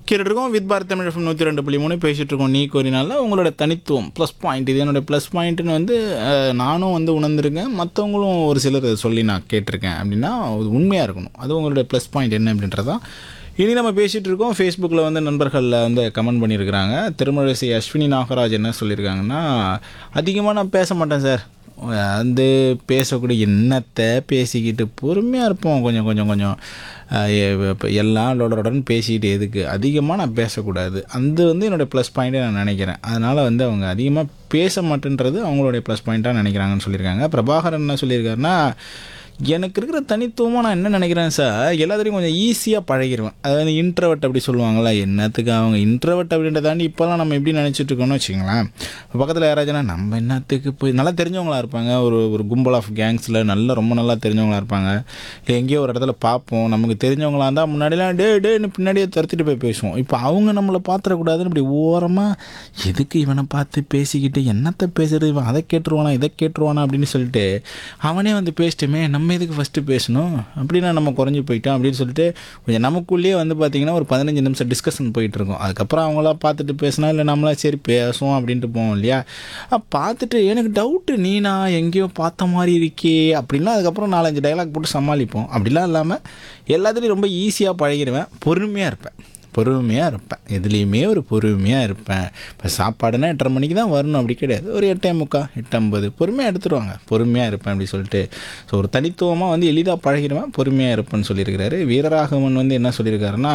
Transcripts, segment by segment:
கேட்டுருக்கோம் with Bharat Tamil FM 102.3 பேசிகிட்டு இருக்கோம். நீ கோரினால உங்களோட தனித்துவம் ப்ளஸ் பாயிண்ட், இது என்னோடய ப்ளஸ் பாயிண்ட்டுன்னு வந்து நானும் வந்து உணர்ந்திருக்கேன், மற்றவங்களும் ஒரு சிலர் சொல்லி நான் கேட்டிருக்கேன். அப்படின்னா அது உண்மையாக இருக்கணும். அது உங்களுடைய ப்ளஸ் பாயிண்ட் என்ன அப்படின்றதான் இனி நம்ம பேசிகிட்டு இருக்கோம். ஃபேஸ்புக்கில் வந்து நண்பர்களில் வந்து கமெண்ட் பண்ணியிருக்கிறாங்க. திருமழிசை அஸ்வினி நாகராஜ் என்ன சொல்லியிருக்காங்கன்னா, அதிகமாக நான் பேச மாட்டேன் சார், வந்து பேசக்கூடிய என்னத்தை பேசிக்கிட்டு பொறுமையாக இருப்போம், கொஞ்சம் கொஞ்சம் கொஞ்சம் எல்லாம் லோடருடன் பேசிக்கிட்டு எதுக்கு, அதிகமாக நான் பேசக்கூடாது. அது வந்து என்னோடய ப்ளஸ் பாயிண்ட்டை நான் நினைக்கிறேன். அதனால் வந்து அவங்க அதிகமாக பேச மாட்டேன்றது அவங்களுடைய ப்ளஸ் பாயிண்ட்டாக நினைக்கிறாங்கன்னு சொல்லியிருக்காங்க. பிரபாகரன் என்ன சொல்லியிருக்காருன்னா, எனக்கு இருக்கிற தனித்துவமாக நான் என்ன நினைக்கிறேன் சார், எல்லாத்துலேயும் கொஞ்சம் ஈஸியாக பழகிடுவேன். அதாவது இன்ட்ரவர்ட் அப்படி சொல்லுவாங்களா, என்னத்துக்கு அவங்க இன்ட்ரவர்ட் அப்படின்றத தாண்டி இப்போல்லாம் நம்ம எப்படி நினச்சிட்டு இருக்கோம்னு வச்சுங்களேன். பக்கத்தில் யாராச்சுன்னா நம்ம என்னத்துக்கு போய் நல்லா தெரிஞ்சவங்களாக இருப்பாங்க, ஒரு கும்பல் ஆஃப் கேங்ஸில் ரொம்ப நல்லா தெரிஞ்சவங்களாக இருப்பாங்க. எங்கேயோ ஒரு இடத்துல பார்ப்போம், நமக்கு தெரிஞ்சவங்களாக இருந்தால் முன்னாடிலாம் டேன்னு பின்னாடியே துரத்திட்டு போய் பேசுவோம். இப்போ அவங்க நம்மளை பார்த்துடக்கூடாதுன்னு இப்படி ஓரமாக எதுக்கு இவனை பார்த்து பேசிக்கிட்டு என்னத்தை பேசுகிறது, இவன் அதை கேட்டுருவானா இதை கேட்டுருவானா அப்படின்னு சொல்லிட்டு அவனே வந்து பேசிட்டுமே, நம்ம எதுக்கு ஃபஸ்ட்டு பேசணும், அப்படின்னா நம்ம குறைஞ்சி போயிட்டோம் அப்படின்னு சொல்லிட்டு கொஞ்சம் நமக்குள்ளேயே வந்து பார்த்திங்கன்னா ஒரு 15 நிமிஷம் டிஸ்கஷன் போயிட்டுருக்கோம். அதுக்கப்புறம் அவங்களா பார்த்துட்டு பேசினா இல்லை நம்மளா சரி பேசுவோம் அப்படின்ட்டு போவோம் இல்லையா. பார்த்துட்டு எனக்கு டவுட்டு, நான் எங்கேயோ பார்த்த மாதிரி இருக்கே அப்படின்லாம் அதுக்கப்புறம் 4-5 டைலாக் போட்டு சமாளிப்போம். அப்படிலாம் இல்லாமல் எல்லாத்துலேயும் ரொம்ப ஈஸியாக பழகிடுவேன், பொறுமையாக இருப்பேன், எதுலேயுமே ஒரு பொறுமையாக இருப்பேன். இப்போ சாப்பாடுனா 8:30 மணிக்கு தான் வரணும் அப்படி கிடையாது, ஒரு 8:45 8:50 பொறுமையாக எடுத்துருவாங்க, பொறுமையாக இருப்பேன் அப்படி சொல்லிட்டு. ஸோ ஒரு தனித்துவமாக வந்து எளிதாக பழகிடுவேன், பொறுமையாக இருப்பேன்னு சொல்லியிருக்கிறாரு. வீரராகவன் வந்து என்ன சொல்லியிருக்காருன்னா,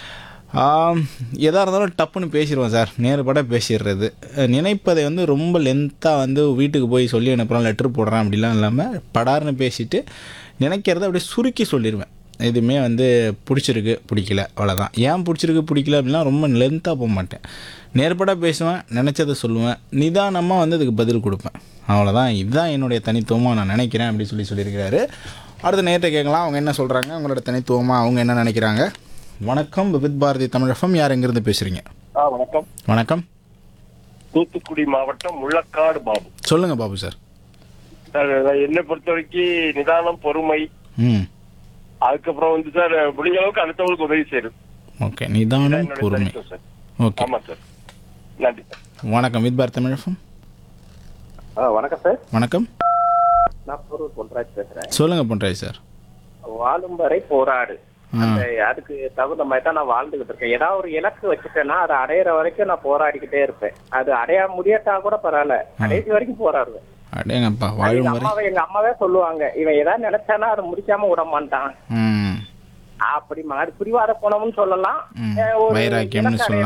எதாக இருந்தாலும் டப்புன்னு பேசிடுவேன் சார், நேர்பட பேசிடுறது, நினைப்பதை வந்து ரொம்ப லென்த்தாக வந்து வீட்டுக்கு போய் சொல்லி அனுப்புகிறேன், லெட்ரு போடுறேன் அப்படிலாம் இல்லாமல் படார்னு பேசிவிட்டு நினைக்கிறத அப்படியே சுருக்கி சொல்லிடுவேன். எதுவுமே வந்து பிடிச்சிருக்கு பிடிக்கல அவ்வளோதான். ஏன் பிடிச்சிருக்கு பிடிக்கல அப்படின்னா ரொம்ப லென்த்தாக போக மாட்டேன், நேர்பட பேசுவேன், நினச்சதை சொல்லுவேன், நிதானமாக வந்து அதுக்கு பதில் கொடுப்பேன், அவ்வளோதான். இதுதான் என்னுடைய தனித்துவமாக நான் நினைக்கிறேன் அப்படி சொல்லியிருக்கிறாரு. அடுத்த நேரத்தை கேட்கலாம், அவங்க என்ன சொல்கிறாங்க, அவங்களோட தனித்துவமாக அவங்க என்ன நினைக்கிறாங்க. வணக்கம் வித் பாரதி தமிழ் எஃப்எம், யார் எங்கேருந்து பேசுகிறீங்க? வணக்கம். வணக்கம். தூத்துக்குடி மாவட்டம் முள்ளக்காடு பாபு. சொல்லுங்கள் பாபு சார். சார் என்னை பொறுத்த வரைக்கும் நிதானம், பொறுமை, அதுக்கப்புறம் வந்து சார் முடிஞ்ச அளவுக்கு அடுத்தவங்களுக்கு உதவி செய்யுது. ஓகே, நிதானம், பொறுமை. ஓகே, ஆமாம் சார், நன்றி சார். வணக்கம் வித் பாரதி தமிழ் எஃப்எம். வணக்கம் சார். வணக்கம், நான் பொன்ராஜ் பேசுறேன். சொல்லுங்க பொன்ராஜ் சார். வாழும் வரை போராடு, அதுக்கு தகுந்த மாதிரி தான் நான் வாழ்ந்துகிட்டு இருக்கேன். ஏதாவது ஒரு இலக்கு வச்சுட்டேன்னா அதை அடையிற வரைக்கும் நான் போராடிக்கிட்டே இருப்பேன். அது அடைய முடியாட்டா கூட பரவாயில்ல, கடைசி வரைக்கும் போராடுவேன். அடேங்கப்பா, வாழும் வரை. எங்க அம்மாவே சொல்லுவாங்க, இவன் ஏதாவது நினைச்சானா அதை முடிக்காம விட மாட்டான். அப்படி அது பிடிவாத குணம்னு சொல்லலாம், வைராக்கியம்னு சொல்லலாம்.